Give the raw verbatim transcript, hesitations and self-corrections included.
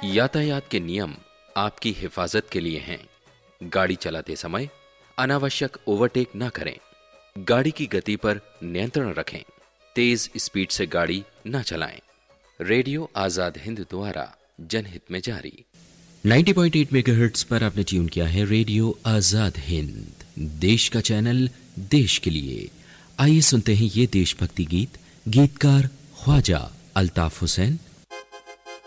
यातायात के नियम आपकी हिफाजत के लिए हैं। गाड़ी चलाते समय अनावश्यक ओवरटेक न करें। गाड़ी की गति पर नियंत्रण रखें। तेज स्पीड से गाड़ी न चलाएं। रेडियो आजाद हिंद द्वारा जनहित में जारी। नब्बे पॉइंट आठ मेगाहर्ट्ज पर आपने ट्यून किया है रेडियो आजाद हिंद, देश का चैनल, देश के लिए। आइए सुनते हैं ये देशभक्ति गीत। गीतकार ख्वाजा अल्ताफ हुसैन,